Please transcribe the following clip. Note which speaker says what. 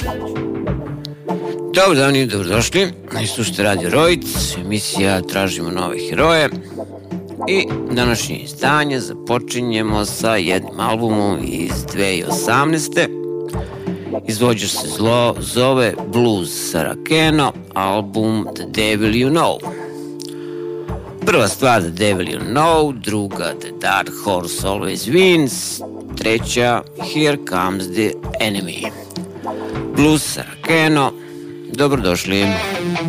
Speaker 1: Dobar dan i dobrodošli. Slušajte Radio Rojc, emisija Tražimo nove heroje. I današnje izdanje započinjemo sa jednim albumom iz 2018. Izvođač se zove Blues Saraceno, album The Devil You Know. Prva stvar The Devil You Know, druga The Dark Horse Always Wins, treća Here Comes the Enemy. Blues Saraceno, dobrodošli.